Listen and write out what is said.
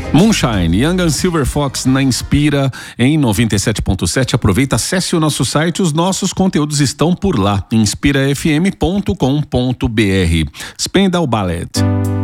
Moonshine, Young and Silver Fox na Inspira em 97.7. Aproveita, acesse o nosso site, os nossos conteúdos estão por lá, inspirafm.com.br. Spandau Ballet.